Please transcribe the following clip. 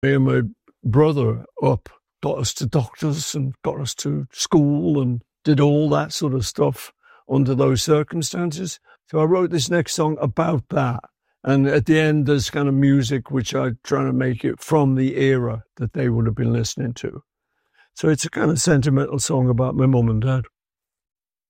Me and my brother up, got us to doctors and got us to school and did all that sort of stuff under those circumstances. So I wrote this next song about that. And at the end, there's kind of music which I try to make it from the era that they would have been listening to. So it's a kind of sentimental song about my mum and dad.